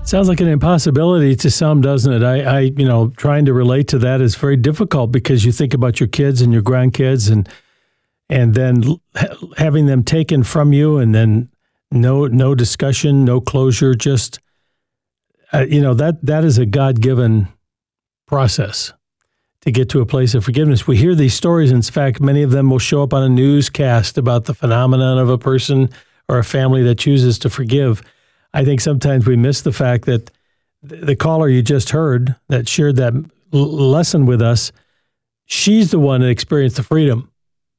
Sounds like an impossibility to some, doesn't it? I trying to relate to that is very difficult because you think about your kids and your grandkids and then having them taken from you and then no discussion, no closure, just, that is a God-given process to get to a place of forgiveness. We hear these stories. In fact, many of them will show up on a newscast about the phenomenon of a person or a family that chooses to forgive. I think sometimes we miss the fact that the caller you just heard that shared that lesson with us, she's the one that experienced the freedom.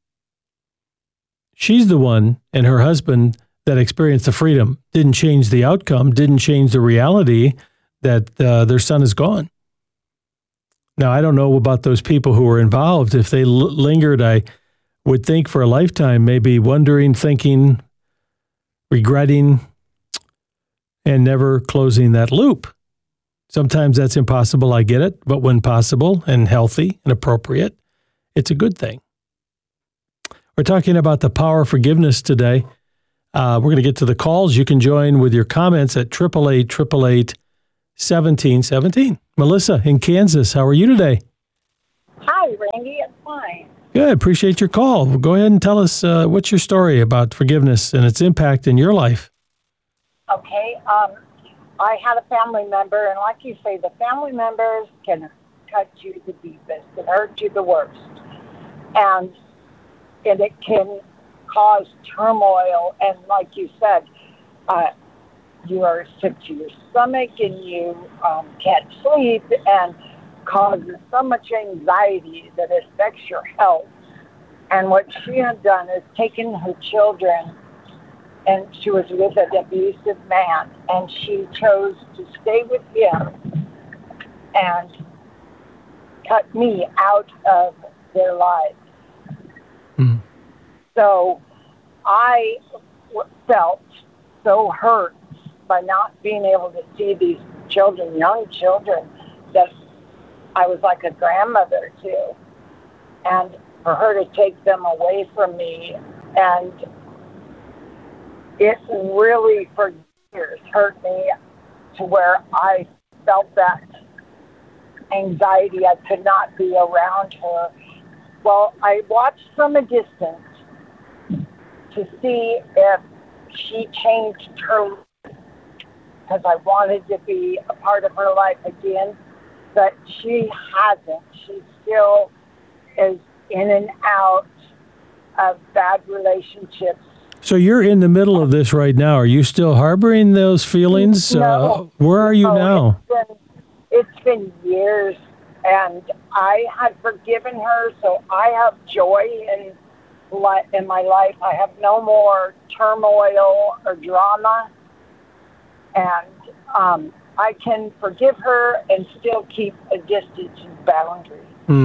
She's the one and her husband that experienced the freedom. Didn't change the outcome, didn't change the reality that their son is gone. Now, I don't know about those people who were involved. If they lingered, I would think for a lifetime, maybe wondering, thinking, regretting, and never closing that loop. Sometimes that's impossible, I get it, but when possible and healthy and appropriate, it's a good thing. We're talking about the power of forgiveness today. We're going to get to the calls. You can join with your comments at 888-888-1717. Melissa in Kansas, how are you today? Hi, Randy. It's fine. Good. Appreciate your call. Go ahead and tell us what's your story about forgiveness and its impact in your life. Okay. I had a family member, and like you say, the family members can cut you the deepest and hurt you the worst. And it can cause turmoil. And like you said, you are sick to your stomach and you can't sleep and causes so much anxiety that it affects your health. And what she had done is taken her children, and she was with an abusive man, and she chose to stay with him and cut me out of their lives. Mm. So I felt so hurt by not being able to see these children, young children, that I was like a grandmother to. And for her to take them away from me, and it really, for years, hurt me to where I felt that anxiety. I could not be around her. Well, I watched from a distance to see if she changed her life, because I wanted to be a part of her life again, but she hasn't. She still is in and out of bad relationships. So you're in the middle of this right now. Are you still harboring those feelings? No. Where are you now? It's been years, and I had forgiven her, so I have joy in my life. I have no more turmoil or drama, and I can forgive her and still keep a distance and boundary.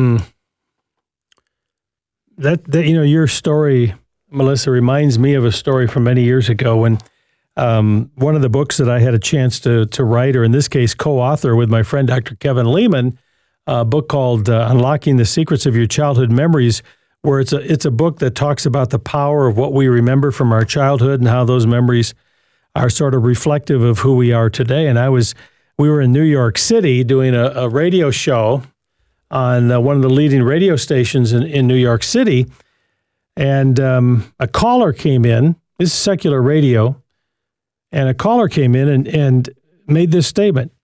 That your story, Melissa, reminds me of a story from many years ago when one of the books that I had a chance to write, or in this case, co-author with my friend Dr. Kevin Lehman, a book called Unlocking the Secrets of Your Childhood Memories, where it's a book that talks about the power of what we remember from our childhood and how those memories are sort of reflective of who we are today. And we were in New York City doing a radio show on one of the leading radio stations in New York City. And a caller came in. This is secular radio. And a caller came in and made this statement.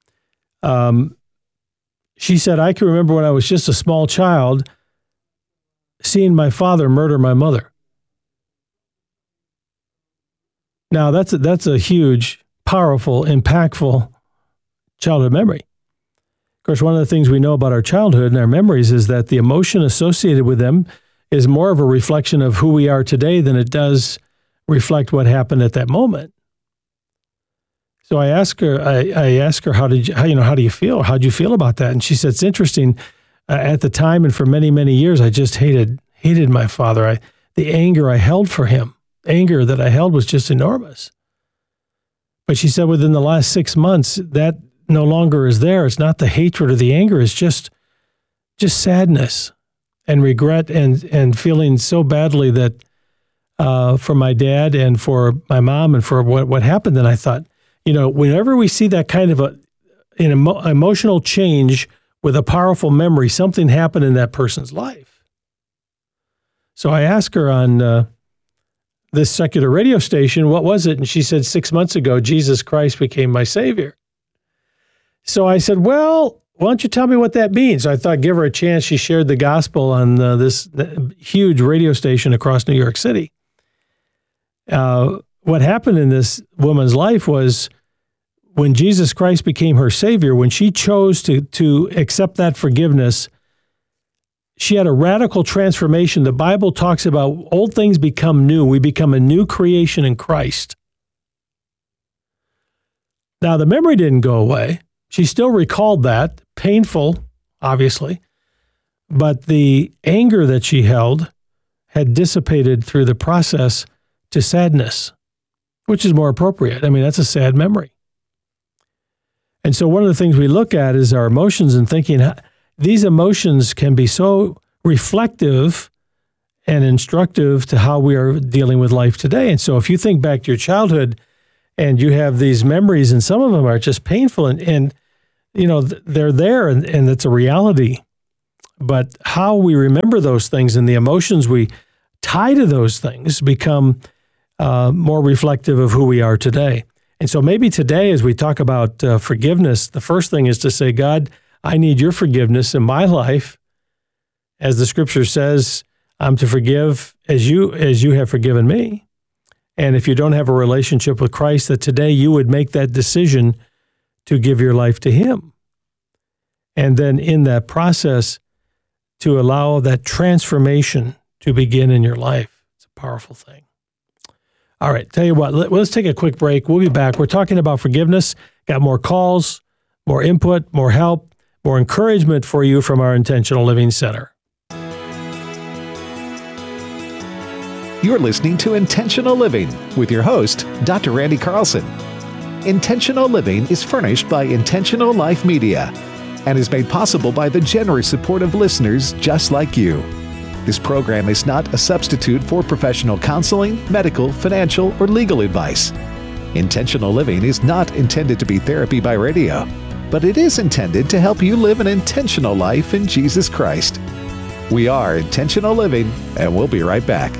She said, I can remember when I was just a small child seeing my father murder my mother. Now, that's a huge, powerful, impactful childhood memory. Of course, one of the things we know about our childhood and our memories is that the emotion associated with them is more of a reflection of who we are today than it does reflect what happened at that moment. So I asked her, how do you feel? How'd you feel about that? And she said, it's interesting. At the time and for many, many years, I just hated my father. The anger I held for him, anger that I held was just enormous. But she said within the last 6 months, that no longer is there. It's not the hatred or the anger. It's just sadness and regret and feeling so badly that for my dad and for my mom and for what happened. And I thought, whenever we see that kind of an emotional change with a powerful memory, something happened in that person's life. So I asked her on this secular radio station, what was it? And she said, 6 months ago, Jesus Christ became my Savior. So I said, well, why don't you tell me what that means? I thought, give her a chance. She shared the gospel on this huge radio station across New York City. What happened in this woman's life was when Jesus Christ became her Savior, when she chose to accept that forgiveness, she had a radical transformation. The Bible talks about old things become new. We become a new creation in Christ. Now, the memory didn't go away. She still recalled that, painful, obviously, but the anger that she held had dissipated through the process to sadness, which is more appropriate. I mean, that's a sad memory. And so one of the things we look at is our emotions and thinking these emotions can be so reflective and instructive to how we are dealing with life today. And so if you think back to your childhood and you have these memories, and some of them are just painful and they're there and it's a reality. But how we remember those things and the emotions we tie to those things become more reflective of who we are today. And so maybe today, as we talk about forgiveness, the first thing is to say, God, I need your forgiveness in my life. As the scripture says, I'm to forgive as you have forgiven me. And if you don't have a relationship with Christ, that today you would make that decision to give your life to him. And then in that process, to allow that transformation to begin in your life. It's a powerful thing. All right, tell you what, let's take a quick break. We'll be back. We're talking about forgiveness. Got more calls, more input, more help, more encouragement for you from our Intentional Living Center. You're listening to Intentional Living with your host, Dr. Randy Carlson. Intentional Living is furnished by Intentional Life Media and is made possible by the generous support of listeners just like you. This program is not a substitute for professional counseling, medical, financial, or legal advice. Intentional Living is not intended to be therapy by radio, but it is intended to help you live an intentional life in Jesus Christ. We are Intentional Living, and we'll be right back.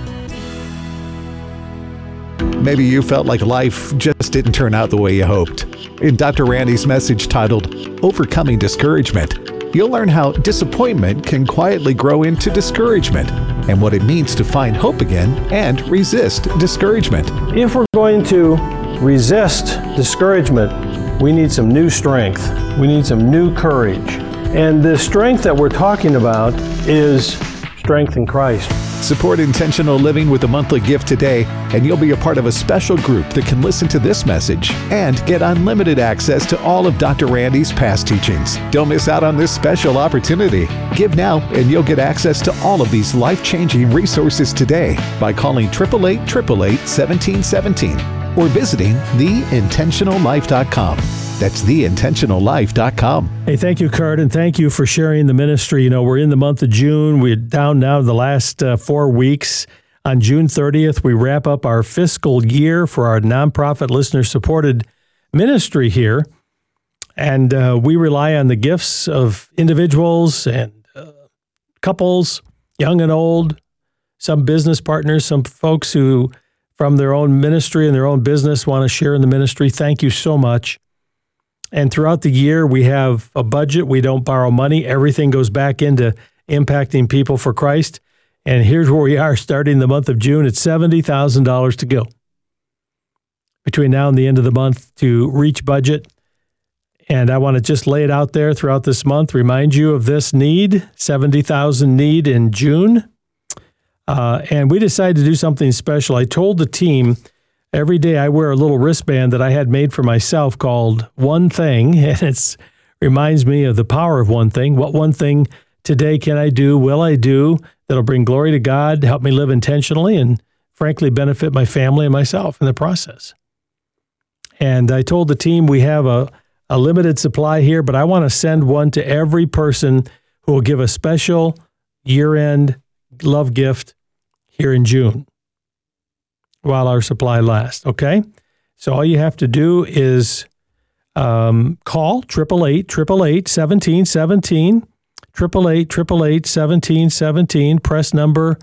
Maybe you felt like life just didn't turn out the way you hoped. In Dr. Randy's message titled, Overcoming Discouragement, you'll learn how disappointment can quietly grow into discouragement and what it means to find hope again and resist discouragement. If we're going to resist discouragement, we need some new strength. We need some new courage. And the strength that we're talking about is strength in Christ. Support Intentional Living with a monthly gift today, and you'll be a part of a special group that can listen to this message and get unlimited access to all of Dr. Randy's past teachings. Don't miss out on this special opportunity. Give now, and you'll get access to all of these life-changing resources today by calling 888-888-1717 or visiting theintentionallife.com. That's theintentionallife.com. Hey, thank you, Kurt, and thank you for sharing the ministry. We're in the month of June. We're down now to the last 4 weeks. On June 30th, we wrap up our fiscal year for our nonprofit listener-supported ministry here. And we rely on the gifts of individuals and couples, young and old, some business partners, some folks who, from their own ministry and their own business, want to share in the ministry. Thank you so much. And throughout the year, we have a budget. We don't borrow money. Everything goes back into impacting people for Christ. And here's where we are starting the month of June. It's $70,000 to go between now and the end of the month to reach budget. And I want to just lay it out there throughout this month, remind you of this need, $70,000 need in June. And we decided to do something special. I told the team, every day I wear a little wristband that I had made for myself called One Thing, and it reminds me of the power of one thing. What one thing today can I do, will I do, that'll bring glory to God, help me live intentionally, and frankly benefit my family and myself in the process. And I told the team we have a limited supply here, but I want to send one to every person who will give a special year-end love gift here in June while our supply lasts, okay? So all you have to do is call 888-888-1717, 888-888-1717, press number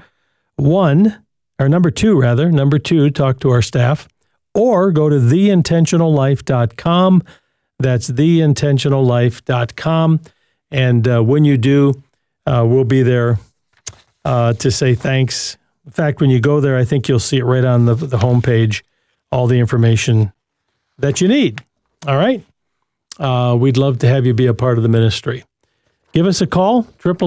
2, talk to our staff, or go to theintentionallife.com. That's theintentionallife.com. And when you do, we'll be there to say thanks. In fact, when you go there, I think you'll see it right on the homepage, all the information that you need. All right? We'd love to have you be a part of the ministry. Give us a call,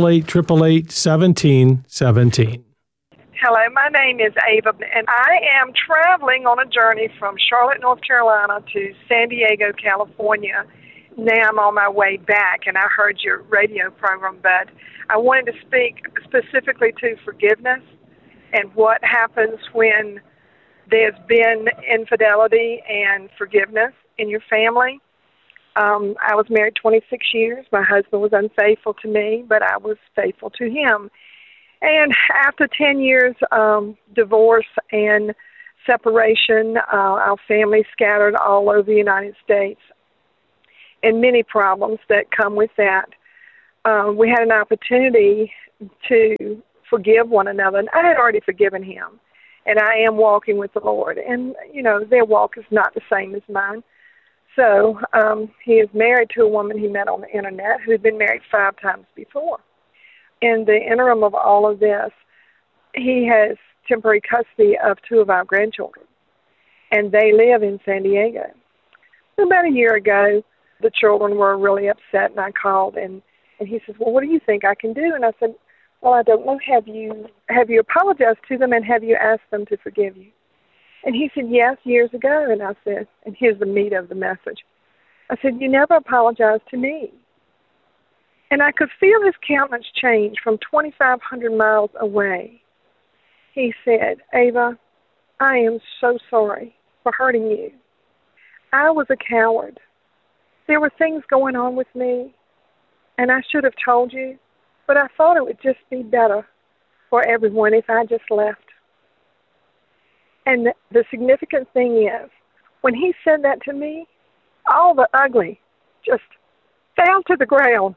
888-888-1717. Hello, my name is Ava, and I am traveling on a journey from Charlotte, North Carolina to San Diego, California. Now I'm on my way back, and I heard your radio program, but I wanted to speak specifically to forgiveness and what happens when there's been infidelity and forgiveness in your family. I was married 26 years. My husband was unfaithful to me, but I was faithful to him. And after 10 years divorce and separation, our family scattered all over the United States, and many problems that come with that. We had an opportunity to forgive one another, and I had already forgiven him, and I am walking with the Lord. And, you know, their walk is not the same as mine. So he is married to a woman he met on the Internet who had been married 5 times before. In the interim of all of this, he has temporary custody of 2 of our grandchildren, and they live in San Diego. About a year ago, the children were really upset, and I called, and he says, well, what do you think I can do? And I said, well, I don't know. Have you apologized to them, and have you asked them to forgive you? And he said, yes, years ago. And I said, and here's the meat of the message. I said, you never apologized to me. And I could feel his countenance change from 2,500 miles away. He said, Ava, I am so sorry for hurting you. I was a coward. There were things going on with me, and I should have told you, but I thought it would just be better for everyone if I just left. And the significant thing is, when he said that to me, all the ugly just fell to the ground.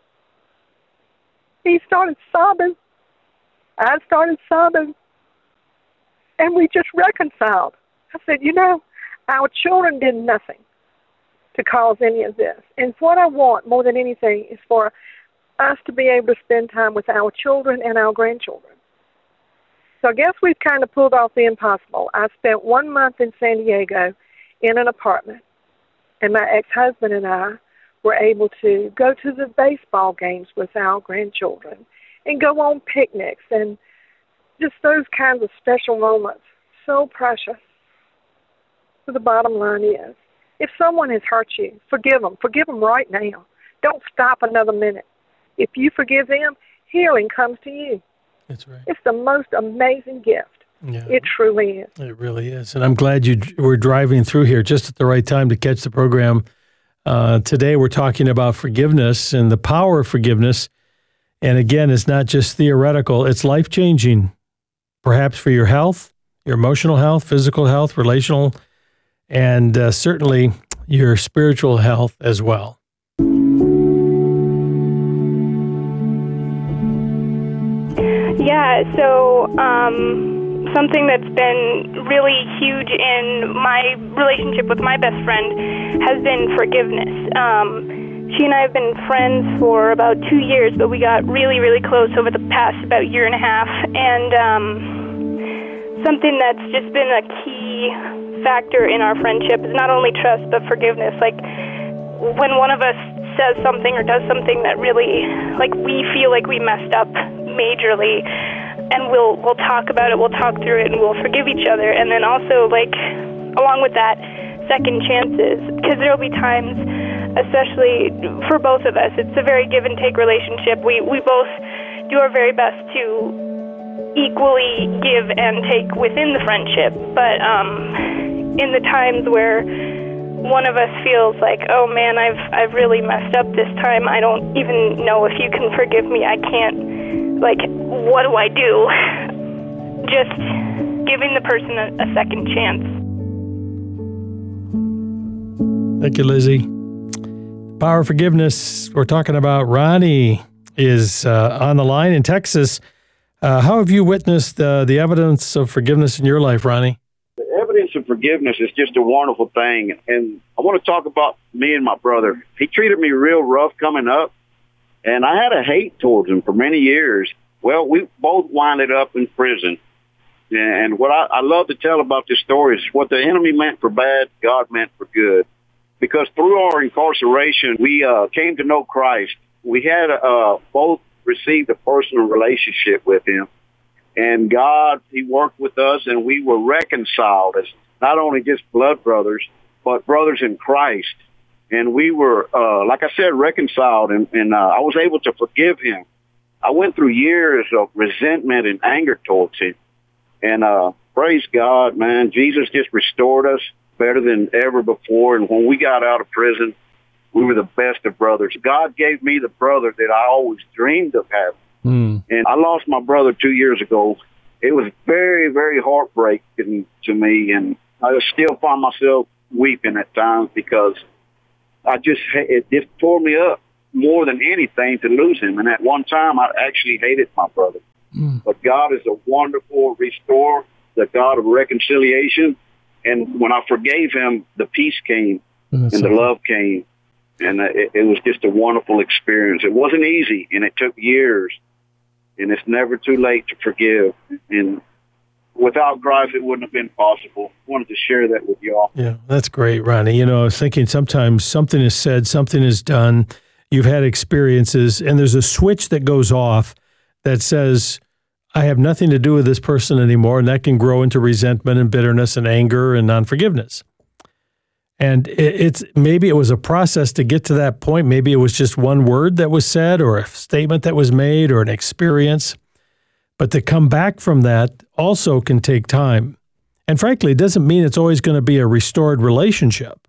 He started sobbing. I started sobbing. And we just reconciled. I said, you know, our children did nothing to cause any of this. And what I want more than anything is for us to be able to spend time with our children and our grandchildren. So I guess we've kind of pulled off the impossible. I spent 1 month in San Diego in an apartment, and my ex-husband and I were able to go to the baseball games with our grandchildren and go on picnics and just those kinds of special moments. So precious. So the bottom line is, if someone has hurt you, forgive them. Forgive them right now. Don't stop another minute. If you forgive them, healing comes to you. That's right. It's the most amazing gift. Yeah. It truly is. It really is. And I'm glad you were driving through here just at the right time to catch the program. Today we're talking about forgiveness and the power of forgiveness. And again, it's not just theoretical, it's life-changing, perhaps for your health, your emotional health, physical health, relational, and certainly your spiritual health as well. Yeah, so something that's been really huge in my relationship with my best friend has been forgiveness. She and I have been friends for about 2 years, but we got really, really close over the past about year and a half. And something that's just been a key factor in our friendship is not only trust, but forgiveness. Like, when one of us says something or does something that really, like, we feel like we messed up majorly, and we'll talk about it, we'll talk through it, and we'll forgive each other. And then also, like, along with that, second chances, because there will be times, especially for both of us, it's a very give and take relationship. We both do our very best to equally give and take within the friendship, but in the times where one of us feels like, oh man, I've really messed up this time, I don't even know if you can forgive me, I can't, like, what do I do? Just giving the person a second chance. Thank you, Lizzie. Power of forgiveness. We're talking about Ronnie is on the line in Texas. How have you witnessed the evidence of forgiveness in your life, Ronnie? The evidence of forgiveness is just a wonderful thing. And I want to talk about me and my brother. He treated me real rough coming up, and I had a hate towards him for many years. Well, we both winded up in prison. And what I love to tell about this story is what the enemy meant for bad, God meant for good. Because through our incarceration, we came to know Christ. We had both received a personal relationship with him. And God, he worked with us, and we were reconciled as not only just blood brothers, but brothers in Christ. And we were, like I said, reconciled, and I was able to forgive him. I went through years of resentment and anger towards him. And praise God, man, Jesus just restored us better than ever before. And when we got out of prison, we were the best of brothers. God gave me the brother that I always dreamed of having. And I lost my brother 2 years ago. It was very, very heartbreaking to me. And I still find myself weeping at times because it just tore me up more than anything to lose him. And at one time, I actually hated my brother. But God is a wonderful restorer, the God of reconciliation. And when I forgave him, the peace came and the love came. And it was just a wonderful experience. It wasn't easy, and it took years. And it's never too late to forgive. And without Christ, it wouldn't have been possible. I wanted to share that with y'all. Yeah, that's great, Ronnie. You know, I was thinking sometimes something is said, something is done, you've had experiences, and there's a switch that goes off that says, I have nothing to do with this person anymore, and that can grow into resentment and bitterness and anger and unforgiveness. And maybe it was a process to get to that point. Maybe it was just one word that was said or a statement that was made or an experience. But to come back from that also can take time. And frankly, it doesn't mean it's always going to be a restored relationship.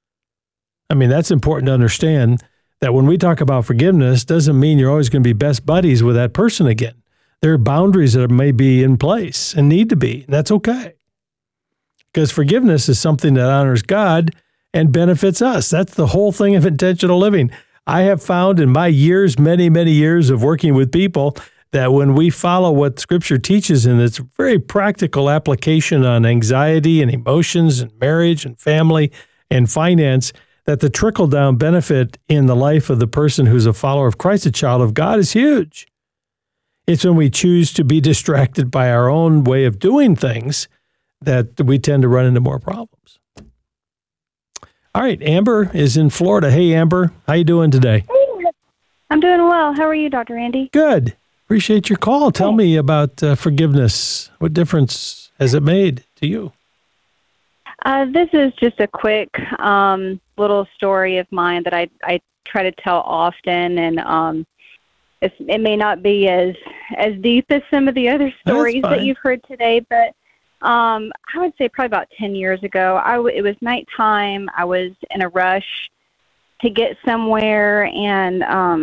I mean, that's important to understand, that when we talk about forgiveness, doesn't mean you're always going to be best buddies with that person again. There are boundaries that may be in place and need to be. And that's okay. Because forgiveness is something that honors God and benefits us. That's the whole thing of intentional living. I have found in my years, many, many years of working with people, that when we follow what Scripture teaches in its very practical application on anxiety and emotions and marriage and family and finance, that the trickle-down benefit in the life of the person who's a follower of Christ, a child of God, is huge. It's when we choose to be distracted by our own way of doing things that we tend to run into more problems. All right, Amber is in Florida. Hey, Amber, how you doing today? I'm doing well. How are you, Dr. Andy? Good. Appreciate your call. Tell me about forgiveness. What difference has it made to you? This is just a quick little story of mine that I try to tell often, and it may not be as deep as some of the other stories that you've heard today, but I would say probably about 10 years ago, it was nighttime. I was in a rush to get somewhere, and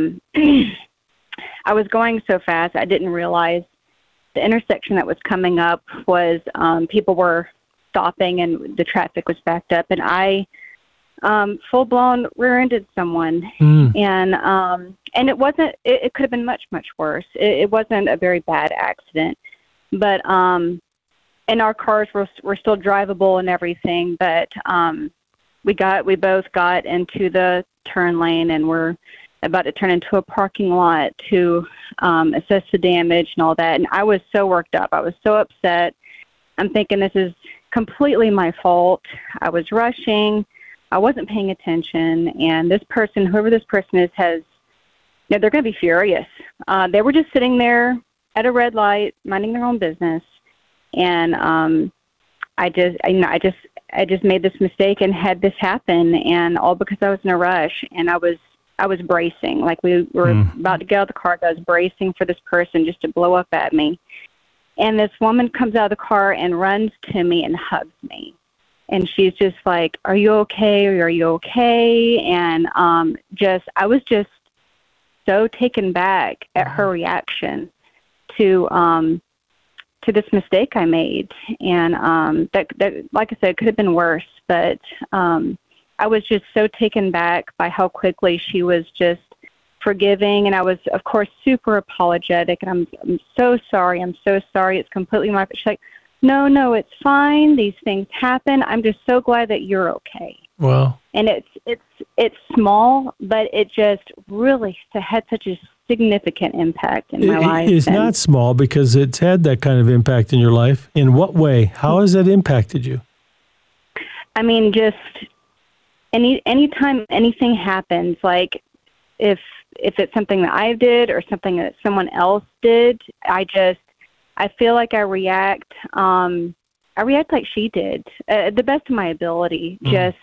I was going so fast I didn't realize the intersection that was coming up was people were stopping and the traffic was backed up, and I full-blown rear-ended someone. And it wasn't, it could have been much, much worse. It wasn't a very bad accident, but and our cars were still drivable and everything, but we both got into the turn lane and we're about to turn into a parking lot to assess the damage and all that. And I was so worked up. I was so upset. I'm thinking this is completely my fault. I was rushing. I wasn't paying attention. And this person, whoever this person is, they're going to be furious. They were just sitting there at a red light, minding their own business. And I just made this mistake and had this happen, and all because I was in a rush, and I was bracing, like we were about to get out of the car. I was bracing for this person just to blow up at me, and this woman comes out of the car and runs to me and hugs me, and she's just like, "Are you okay? Are you okay?" And I was just so taken back at her reaction to this mistake I made. And that like I said, could have been worse, but I was just so taken back by how quickly she was just forgiving. And I was, of course, super apologetic. And I'm so sorry. I'm so sorry. It's completely my fault. She's like, no, it's fine. These things happen. I'm just so glad that you're okay. Wow. And it's small, but it just really had such a significant impact in my life. It's not small because it's had that kind of impact in your life. In what way? How has that impacted you? I mean, just anytime anything happens, like if it's something that I did or something that someone else did, I feel like I react like she did, the best of my ability, just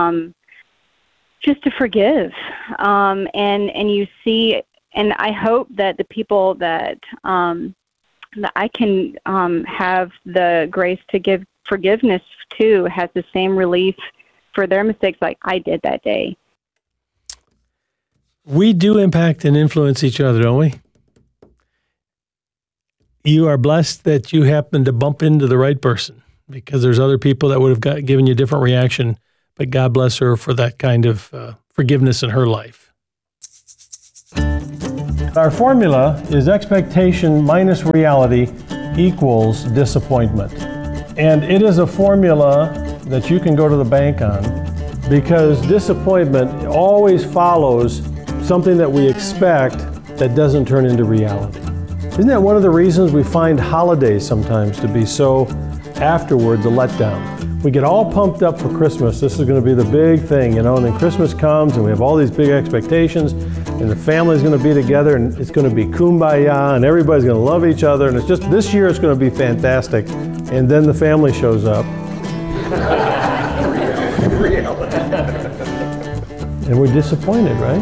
to forgive. And you see, and I hope that the people that I can have the grace to give forgiveness to has the same relief for their mistakes like I did that day. We do impact and influence each other, don't we? You are blessed that you happen to bump into the right person, because there's other people that would have given you a different reaction, but God bless her for that kind of forgiveness in her life. Our formula is expectation minus reality equals disappointment. And it is a formula that you can go to the bank on, because disappointment always follows something that we expect that doesn't turn into reality. Isn't that one of the reasons we find holidays sometimes to be so afterwards a letdown? We get all pumped up for Christmas. This is going to be the big thing, and then Christmas comes and we have all these big expectations, and the family's going to be together, and it's going to be kumbaya, and everybody's going to love each other, and it's just, this year it's going to be fantastic. And then the family shows up. And we're disappointed, right?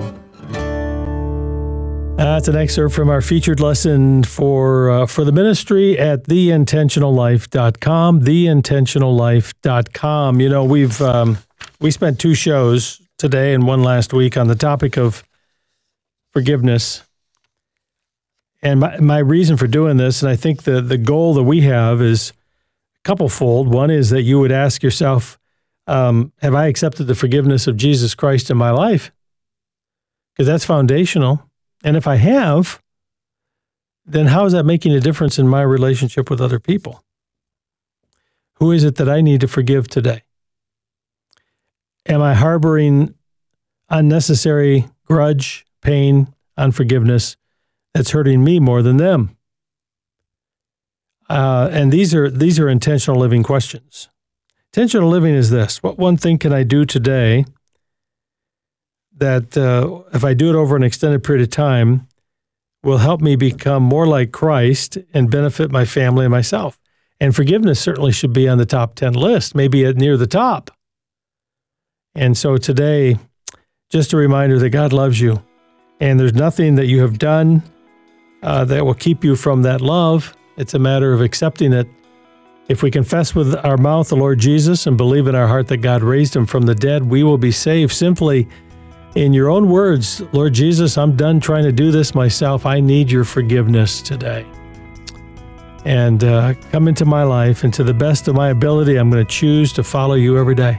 That's an excerpt from our featured lesson for the ministry at theintentionallife.com, theintentionallife.com. You know, we spent 2 shows today and one last week on the topic of forgiveness. And my reason for doing this, and I think the goal that we have is couple-fold. One is that you would ask yourself, have I accepted the forgiveness of Jesus Christ in my life? Because that's foundational. And if I have, then how is that making a difference in my relationship with other people? Who is it that I need to forgive today? Am I harboring unnecessary grudge, pain, unforgiveness that's hurting me more than them? And these are intentional living questions. Intentional living is this: what one thing can I do today that if I do it over an extended period of time will help me become more like Christ and benefit my family and myself? And forgiveness certainly should be on the top 10 list, maybe near the top. And so today, just a reminder that God loves you, and there's nothing that you have done that will keep you from that love. It's a matter of accepting it. If we confess with our mouth the Lord Jesus and believe in our heart that God raised him from the dead, we will be saved. Simply, in your own words, Lord Jesus, I'm done trying to do this myself. I need your forgiveness today. And come into my life, and to the best of my ability, I'm going to choose to follow you every day.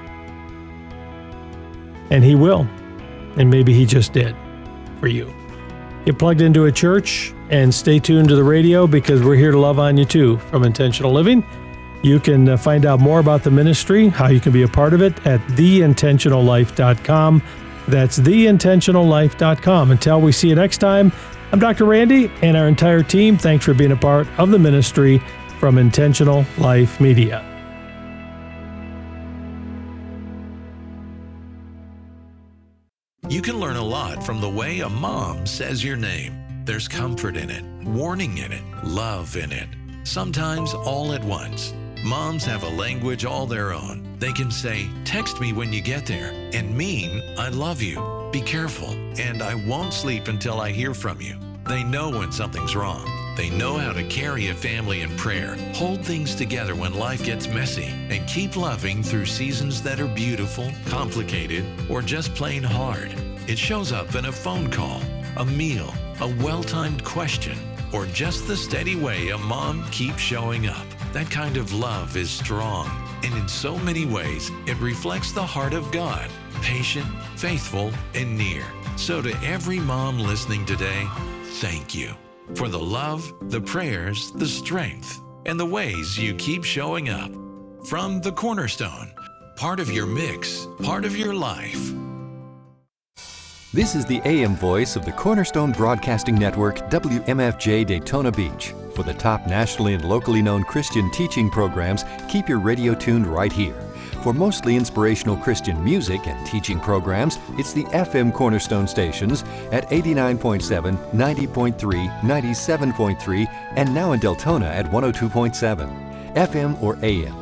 And he will. And maybe he just did for you. Get plugged into a church and stay tuned to the radio, because we're here to love on you too from Intentional Living. You can find out more about the ministry, how you can be a part of it, at theintentionallife.com. That's theintentionallife.com. Until we see you next time, I'm Dr. Randy and our entire team. Thanks for being a part of the ministry from Intentional Life Media. You can learn a lot from the way a mom says your name. There's comfort in it, warning in it, love in it, sometimes all at once. Moms have a language all their own. They can say, text me when you get there, and mean, I love you, be careful, and I won't sleep until I hear from you. They know when something's wrong. They know how to carry a family in prayer, hold things together when life gets messy, and keep loving through seasons that are beautiful, complicated, or just plain hard. It shows up in a phone call, a meal, a well-timed question, or just the steady way a mom keeps showing up. That kind of love is strong, And in so many ways, it reflects the heart of God, patient, faithful, and near. So to every mom listening today, thank you for the love, the prayers, the strength, and the ways you keep showing up. From the Cornerstone, part of your mix, part of your life. This is the AM voice of the Cornerstone Broadcasting Network, WMFJ Daytona Beach. For the top nationally and locally known Christian teaching programs, keep your radio tuned right here. For mostly inspirational Christian music and teaching programs, it's the FM Cornerstone stations at 89.7, 90.3, 97.3, and now in Deltona at 102.7. FM or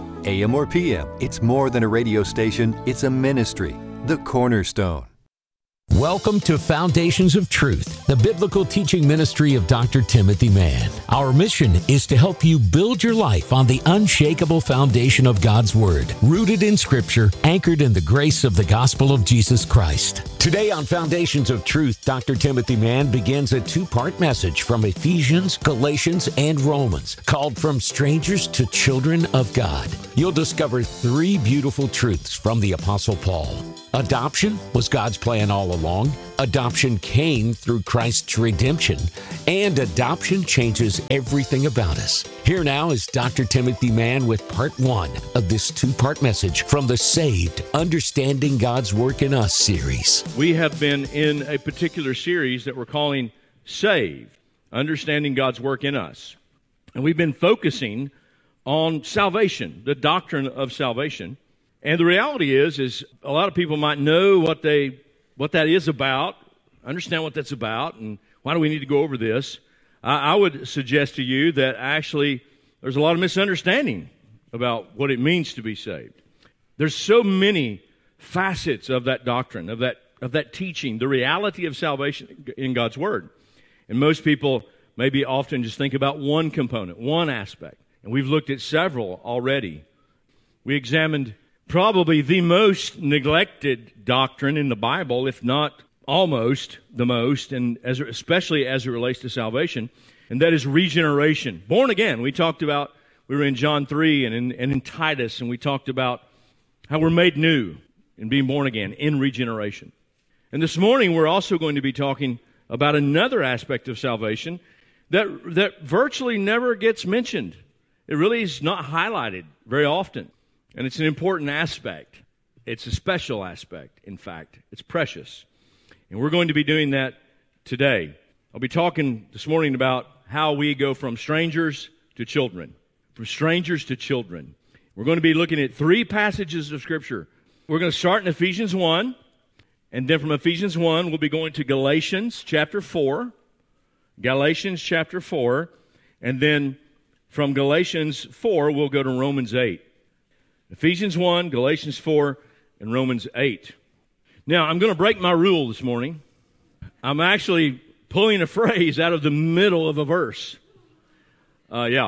AM or PM, it's more than a radio station, it's a ministry. The Cornerstone. Welcome to Foundations of Truth, the biblical teaching ministry of Dr. Timothy Mann. Our mission is to help you build your life on the unshakable foundation of God's Word, rooted in Scripture, anchored in the grace of the gospel of Jesus Christ. Today on Foundations of Truth, Dr. Timothy Mann begins a two-part message from Ephesians, Galatians, and Romans, called From Strangers to Children of God. You'll discover three beautiful truths from the Apostle Paul. Adoption was God's plan all along. Adoption came through Christ's redemption. And adoption changes everything about us. Here now is Dr. Timothy Mann with part one of this two-part message from the Saved, Understanding God's Work in Us series. We have been in a particular series that we're calling Saved, Understanding God's Work in Us. And we've been focusing on salvation, the doctrine of salvation. And the reality is a lot of people might know what that is about, understand what that's about, and why do we need to go over this. I would suggest to you that actually there's a lot of misunderstanding about what it means to be saved. There's so many facets of that doctrine, of that teaching, the reality of salvation in God's Word. And most people maybe often just think about one component, one aspect. And we've looked at several already. We examined probably the most neglected doctrine in the Bible, if not almost the most, and especially as it relates to salvation, and that is regeneration. Born again. We were in John 3 and in Titus, and we talked about how we're made new in being born again in regeneration. And this morning we're also going to be talking about another aspect of salvation that virtually never gets mentioned. It really is not highlighted very often. And it's an important aspect. It's a special aspect, in fact. It's precious. And we're going to be doing that today. I'll be talking this morning about how we go from strangers to children. From strangers to children. We're going to be looking at three passages of Scripture. We're going to start in Ephesians 1. And then from Ephesians 1, we'll be going to Galatians chapter 4. Galatians chapter 4. And then from Galatians 4, we'll go to Romans 8. Ephesians 1, Galatians 4, and Romans 8. Now, I'm going to break my rule this morning. I'm actually pulling a phrase out of the middle of a verse. I'm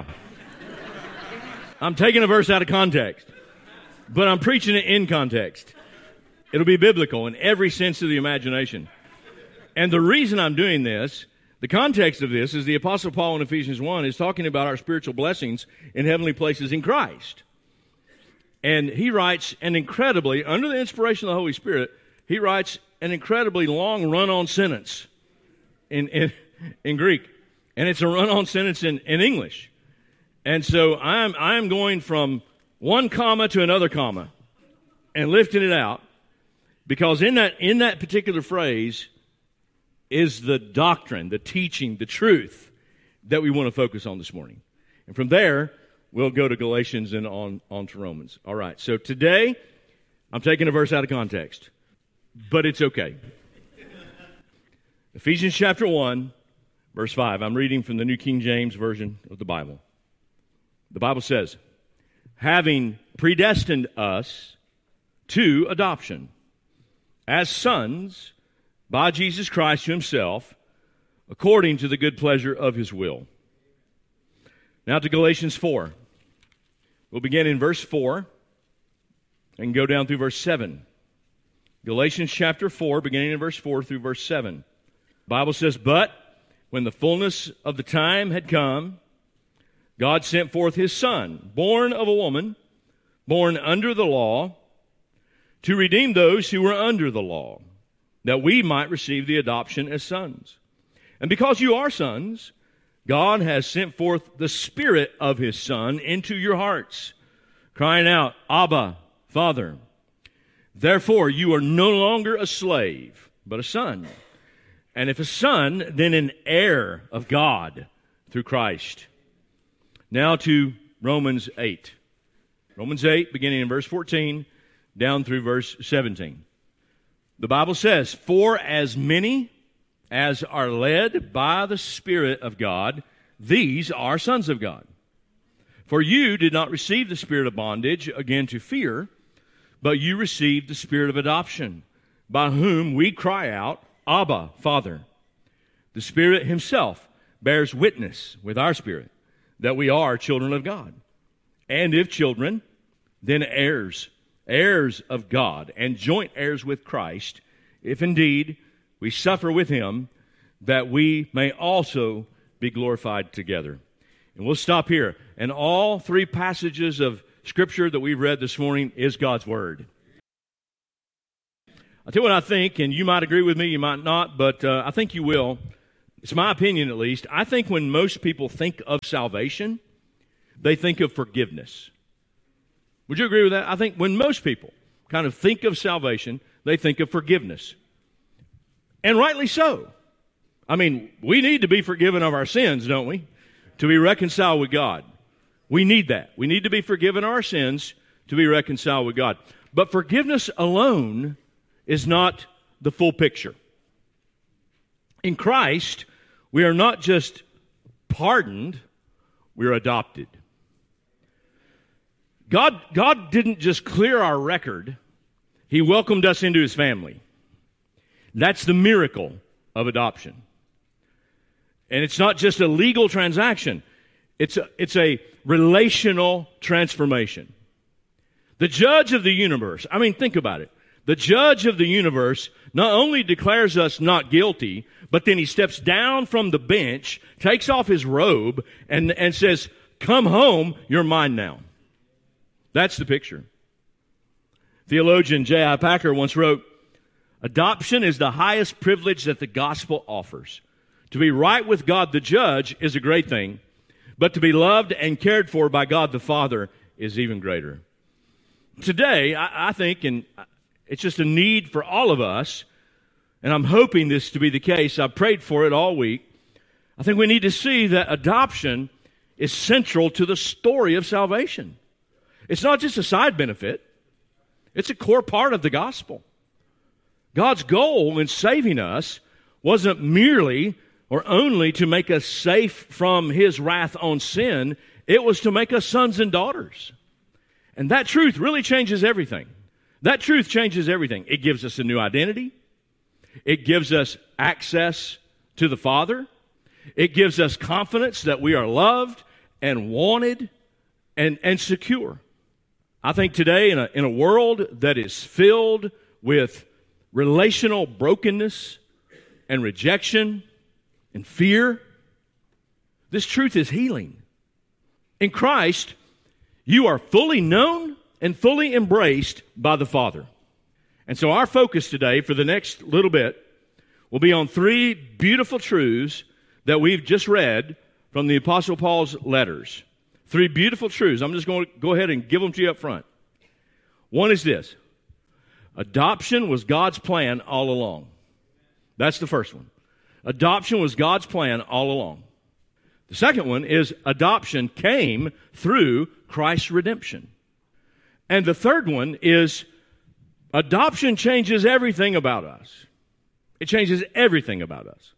taking a verse out of context, but I'm preaching it in context. It'll be biblical in every sense of the imagination. And the reason I'm doing this, the context of this, is the Apostle Paul in Ephesians 1 is talking about our spiritual blessings in heavenly places in Christ. And he writes an incredibly, under the inspiration of the Holy Spirit, he writes an incredibly long run-on sentence in Greek. And it's a run-on sentence in English. And so I'm going from one comma to another comma and lifting it out, because in that particular phrase is the doctrine, the teaching, the truth that we want to focus on this morning. And from there, we'll go to Galatians and on to Romans. All right, so today, I'm taking a verse out of context, but it's okay. Ephesians chapter 1, verse 5. I'm reading from the New King James Version of the Bible. The Bible says, having predestined us to adoption as sons by Jesus Christ to himself, according to the good pleasure of his will. Now to Galatians 4. We'll begin in verse 4 and go down through verse 7. Galatians chapter 4, beginning in verse 4 through verse 7. The Bible says, but when the fullness of the time had come, God sent forth his Son, born of a woman, born under the law, to redeem those who were under the law, that we might receive the adoption as sons. And because you are sons, God has sent forth the Spirit of His Son into your hearts, crying out, Abba, Father. Therefore, you are no longer a slave, but a son. And if a son, then an heir of God through Christ. Now to Romans 8. Romans 8, beginning in verse 14, down through verse 17. The Bible says, For as many as are led by the Spirit of God, these are sons of God. For you did not receive the spirit of bondage again to fear, but you received the Spirit of adoption, by whom we cry out, Abba, Father. The Spirit Himself bears witness with our spirit that we are children of God. And if children, then heirs, heirs of God, and joint heirs with Christ, if indeed we suffer with Him, that we may also be glorified together. And we'll stop here. And all three passages of Scripture that we've read this morning is God's Word. I'll tell you what I think, and you might agree with me, you might not, but I think you will. It's my opinion, at least. I think when most people think of salvation, they think of forgiveness. Would you agree with that? I think when most people kind of think of salvation, they think of forgiveness. And rightly so. I mean, we need to be forgiven of our sins, don't we? To be reconciled with God. We need that. We need to be forgiven of our sins to be reconciled with God. But forgiveness alone is not the full picture. In Christ, we are not just pardoned, we are adopted. God didn't just clear our record, He welcomed us into His family. That's the miracle of adoption. And it's not just a legal transaction, it's a relational transformation. The judge of the universe, I mean, think about it. The judge of the universe not only declares us not guilty, but then He steps down from the bench, takes off His robe, and says, come home, you're mine now. That's the picture. Theologian J.I. Packer once wrote, adoption is the highest privilege that the gospel offers. To be right with God the judge is a great thing, but to be loved and cared for by God the Father is even greater. Today, I think, and it's just a need for all of us, and I'm hoping this to be the case. I've prayed for it all week. I think we need to see that adoption is central to the story of salvation. It's not just a side benefit. It's a core part of the gospel. God's goal in saving us wasn't merely or only to make us safe from His wrath on sin. It was to make us sons and daughters. And that truth really changes everything. That truth changes everything. It gives us a new identity. It gives us access to the Father. It gives us confidence that we are loved and wanted and secure. I think today in a world that is filled with relational brokenness and rejection and fear, this truth is healing. In Christ, you are fully known and fully embraced by the Father. And so our focus today for the next little bit will be on three beautiful truths that we've just read from the Apostle Paul's letters. Three beautiful truths. I'm just going to go ahead and give them to you up front. One is this. Adoption was God's plan all along. That's the first one. Adoption was God's plan all along. The second one is adoption came through Christ's redemption. And the third one is adoption changes everything about us. It changes everything about us.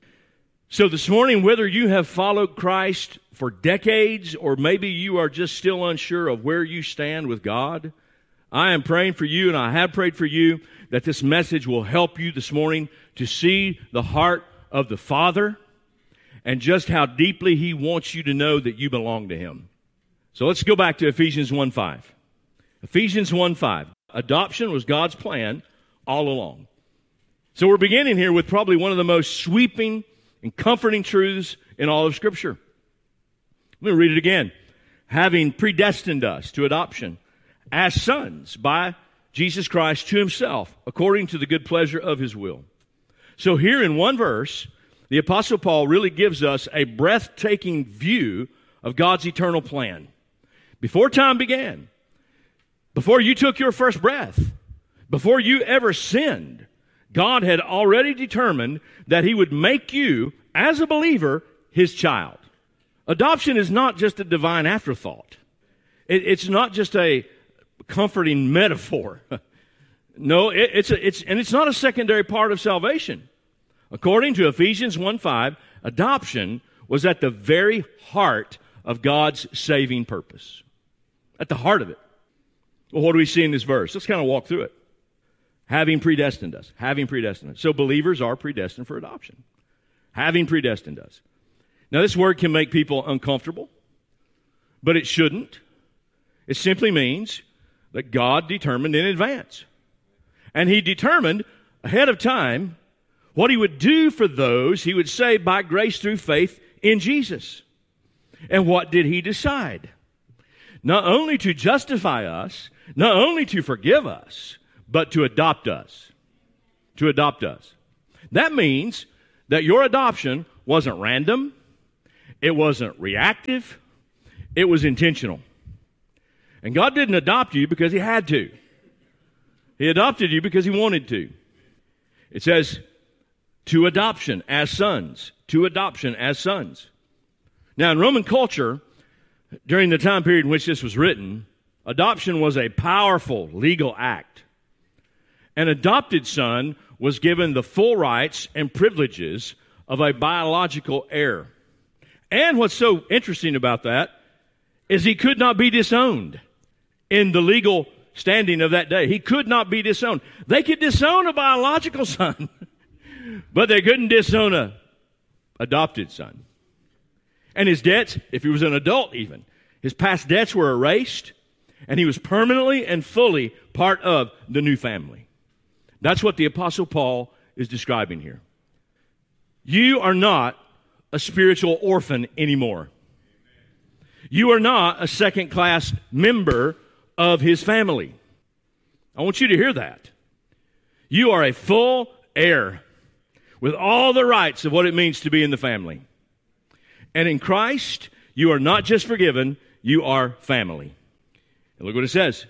So this morning, whether you have followed Christ for decades or maybe you are just still unsure of where you stand with God, I am praying for you and I have prayed for you that this message will help you this morning to see the heart of the Father and just how deeply He wants you to know that you belong to Him. So let's go back to Ephesians 1:5. Ephesians 1:5. Adoption was God's plan all along. So we're beginning here with probably one of the most sweeping and comforting truths in all of Scripture. Let me read it again. Having predestined us to adoption as sons by Jesus Christ to himself, according to the good pleasure of his will. So here in one verse, the Apostle Paul really gives us a breathtaking view of God's eternal plan. Before time began, before you took your first breath, before you ever sinned, God had already determined that he would make you, as a believer, his child. Adoption is not just a divine afterthought. It's not just a comforting metaphor. No, it's not a secondary part of salvation. According to Ephesians 1:5, adoption was at the very heart of God's saving purpose. At the heart of it. Well, what do we see in this verse? Let's kind of walk through it. Having predestined us. Having predestined us. So believers are predestined for adoption. Having predestined us. Now, this word can make people uncomfortable, but it shouldn't. It simply means that God determined in advance. And he determined ahead of time what he would do for those he would save by grace through faith in Jesus. And what did he decide? Not only to justify us, not only to forgive us, but to adopt us. To adopt us. That means that your adoption wasn't random, it wasn't reactive, it was intentional. And God didn't adopt you because he had to. He adopted you because he wanted to. It says, to adoption as sons. To adoption as sons. Now, in Roman culture, during the time period in which this was written, adoption was a powerful legal act. An adopted son was given the full rights and privileges of a biological heir. And what's so interesting about that is he could not be disowned in the legal standing of that day. He could not be disowned. They could disown a biological son, but they couldn't disown an adopted son. And his debts, if he was an adult even, his past debts were erased, and he was permanently and fully part of the new family. That's what the Apostle Paul is describing here. You are not a spiritual orphan anymore. You are not a second-class member of his family. I want you to hear that. You are a full heir with all the rights of what it means to be in the family. And in Christ, you are not just forgiven, you are family. And look what it says.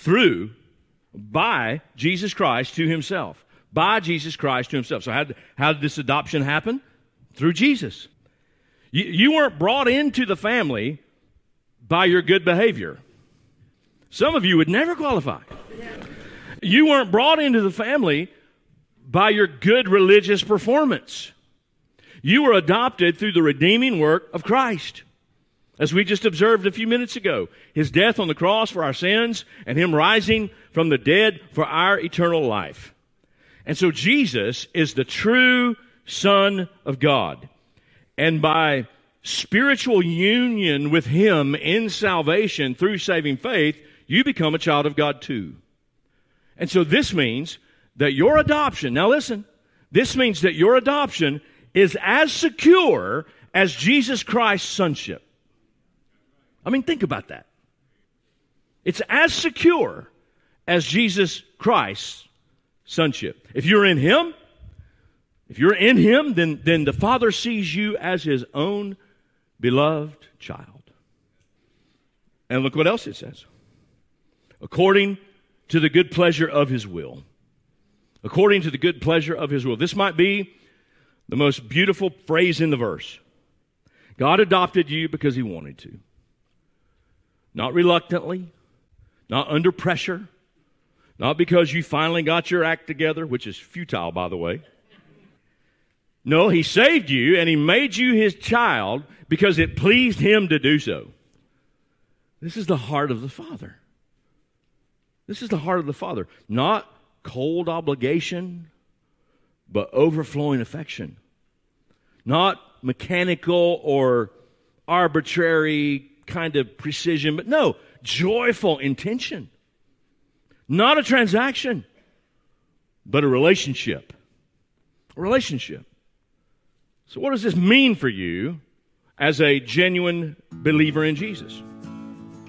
By Jesus Christ to himself. By Jesus Christ to himself. So how did this adoption happen? Through Jesus. You weren't brought into the family by your good behavior. Some of you would never qualify. You weren't brought into the family by your good religious performance. You were adopted through the redeeming work of Christ. As we just observed a few minutes ago, his death on the cross for our sins and him rising from the dead for our eternal life. And so Jesus is the true Son of God. And by spiritual union with him in salvation through saving faith, you become a child of God too. And so this means that your adoption, now listen, this means that your adoption is as secure as Jesus Christ's sonship. I mean, think about that. It's as secure as Jesus Christ's sonship. If you're in him, then the Father sees you as his own beloved child. And look what else it says. According to the good pleasure of his will. According to the good pleasure of his will. This might be the most beautiful phrase in the verse. God adopted you because he wanted to. Not reluctantly, not under pressure, not because you finally got your act together, which is futile, by the way. No, he saved you and he made you his child because it pleased him to do so. This is the heart of the Father. This is the heart of the Father. Not cold obligation, but overflowing affection. Not mechanical or arbitrary kind of precision, but no, joyful intention. Not a transaction, but a relationship. A relationship. So what does this mean for you as a genuine believer in Jesus?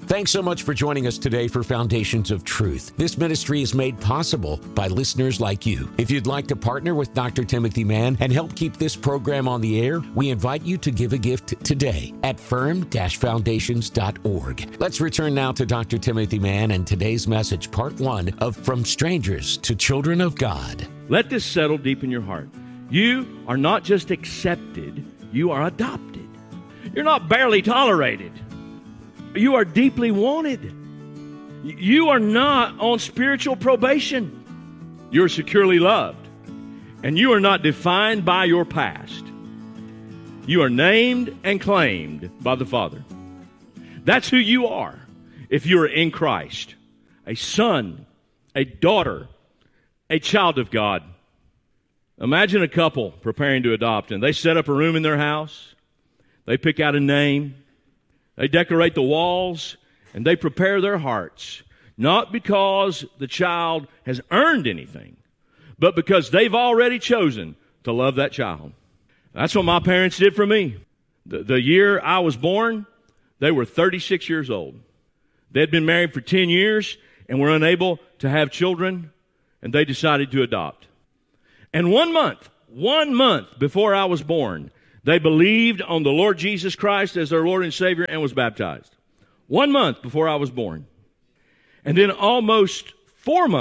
Thanks so much for joining us today for Foundations of Truth. This ministry is made possible by listeners like you. If you'd like to partner with Dr. Timothy Mann and help keep this program on the air, we invite you to give a gift today at firm-foundations.org. Let's return now to Dr. Timothy Mann and today's message, part 1 of From Strangers to Children of God. Let this settle deep in your heart. You are not just accepted, you are adopted. You're not barely tolerated. You are deeply wanted. You are not on spiritual probation. You're securely loved. And you are not defined by your past. You are named and claimed by the Father. That's who you are if you are in Christ. A son, a daughter, a child of God. Imagine a couple preparing to adopt, and they set up a room in their house. They pick out a name. They decorate the walls, and they prepare their hearts, not because the child has earned anything, but because they've already chosen to love that child. That's what my parents did for me. The year I was born, they were 36 years old. They'd been married for 10 years and were unable to have children, and they decided to adopt. And 1 month before I was born, they believed on the Lord Jesus Christ as their Lord and Savior and was baptized. 1 month before I was born. And then almost 4 months